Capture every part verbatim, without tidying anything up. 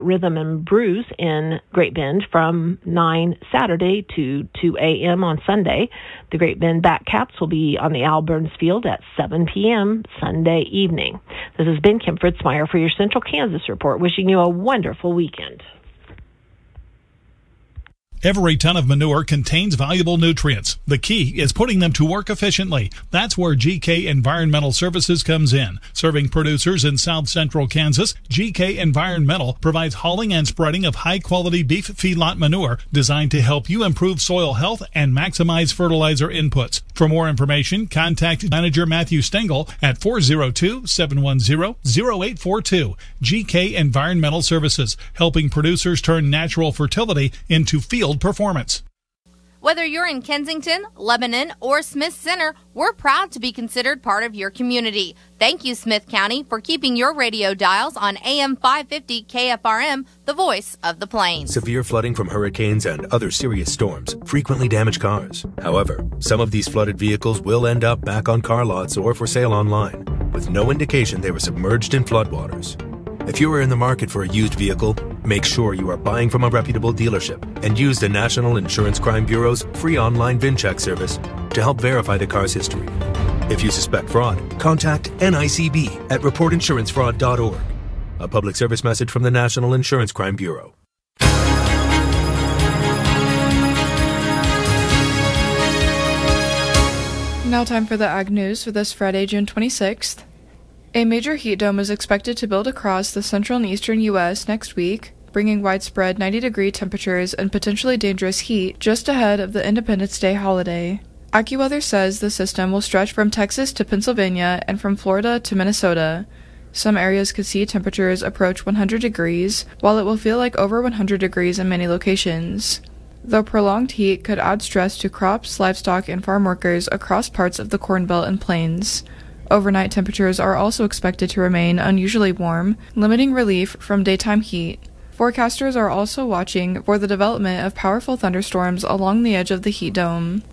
Rhythm and Brews in Great Bend from nine Saturday to two a.m. on Sunday. The Great Bend Batcaps will be on the Al Burns Field at seven p.m. Sunday evening. This has been Kim Fritzmeyer for your Central Kansas Report, wishing you a wonderful weekend. Every ton of manure contains valuable nutrients. The key is putting them to work efficiently. That's where G K Environmental Services comes in. Serving producers in south central Kansas, G K Environmental provides hauling and spreading of high-quality beef feedlot manure designed to help you improve soil health and maximize fertilizer inputs. For more information, contact Manager Matthew Stengel at four oh two, seven one zero, zero eight four two. G K Environmental Services, helping producers turn natural fertility into field performance. Whether you're in Kensington, Lebanon, or Smith Center, we're proud to be considered part of your community. Thank you, Smith County, for keeping your radio dials on A M five fifty K F R M, the voice of the plains. Severe flooding from hurricanes and other serious storms frequently damage cars. However, some of these flooded vehicles will end up back on car lots or for sale online, with no indication they were submerged in floodwaters. If you are in the market for a used vehicle, make sure you are buying from a reputable dealership and use the National Insurance Crime Bureau's free online VIN check service to help verify the car's history. If you suspect fraud, contact N I C B at report insurance fraud dot org. A public service message from the National Insurance Crime Bureau. Now time for the Ag News for this Friday, June twenty-sixth. A major heat dome is expected to build across the central and eastern U S next week, bringing widespread ninety-degree temperatures and potentially dangerous heat just ahead of the Independence Day holiday. AccuWeather says the system will stretch from Texas to Pennsylvania and from Florida to Minnesota. Some areas could see temperatures approach one hundred degrees, while it will feel like over one hundred degrees in many locations. The prolonged heat could add stress to crops, livestock, and farm workers across parts of the Corn Belt and Plains. Overnight temperatures are also expected to remain unusually warm, limiting relief from daytime heat. Forecasters are also watching for the development of powerful thunderstorms along the edge of the heat dome.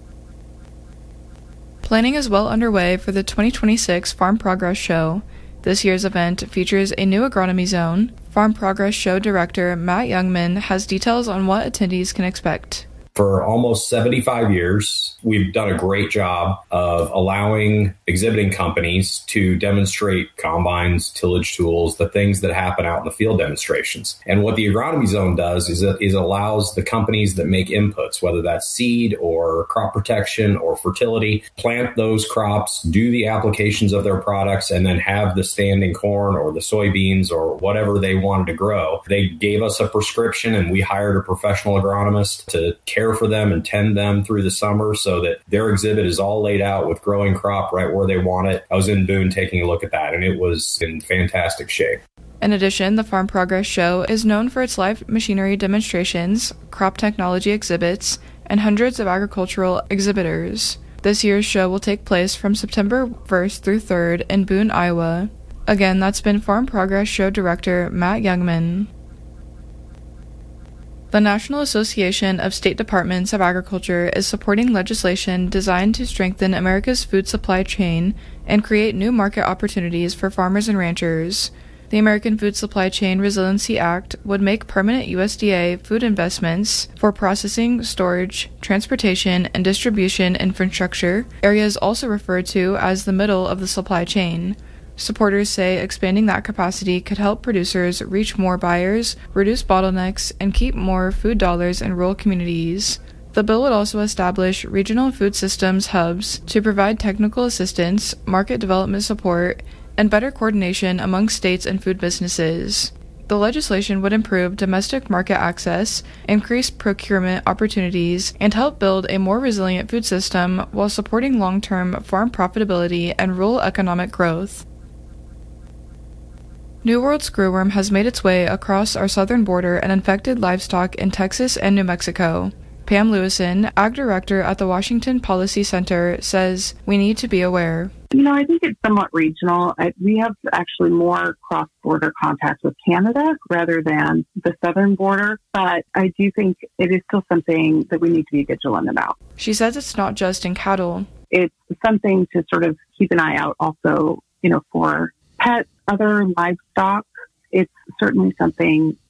Planning is well underway for the twenty twenty-six Farm Progress Show. This year's event features a new agronomy zone. Farm Progress Show Director Matt Youngman has details on what attendees can expect. For almost seventy-five years, we've done a great job of allowing exhibiting companies to demonstrate combines, tillage tools, the things that happen out in the field demonstrations. And what the agronomy zone does is it, is it allows the companies that make inputs, whether that's seed or crop protection or fertility, plant those crops, do the applications of their products, and then have the standing corn or the soybeans or whatever they wanted to grow. They gave us a prescription and we hired a professional agronomist to care for them and tend them through the summer so that their exhibit is all laid out with growing crop right where they want it. I was in Boone taking a look at that, and it was in fantastic shape. In addition, the Farm Progress Show is known for its live machinery demonstrations, crop technology exhibits, and hundreds of agricultural exhibitors. This year's show will take place from September first through third in Boone, Iowa. Again, that's been Farm Progress Show Director Matt Youngman. The National Association of State Departments of Agriculture is supporting legislation designed to strengthen America's food supply chain and create new market opportunities for farmers and ranchers. The American Food Supply Chain Resiliency Act would make permanent U S D A food investments for processing, storage, transportation, and distribution infrastructure, areas also referred to as the middle of the supply chain. Supporters say expanding that capacity could help producers reach more buyers, reduce bottlenecks, and keep more food dollars in rural communities. The bill would also establish regional food systems hubs to provide technical assistance, market development support, and better coordination among states and food businesses. The legislation would improve domestic market access, increase procurement opportunities, and help build a more resilient food system while supporting long-term farm profitability and rural economic growth. New World screwworm has made its way across our southern border and infected livestock in Texas and New Mexico. Pam Lewison, Ag Director at the Washington Policy Center, says we need to be aware. You know, I think it's somewhat regional. I, we have actually more cross-border contacts with Canada rather than the southern border, but I do think it is still something that we need to be vigilant about. She says it's not just in cattle. It's something to sort of keep an eye out also, you know, for pets, other livestock, it's certainly something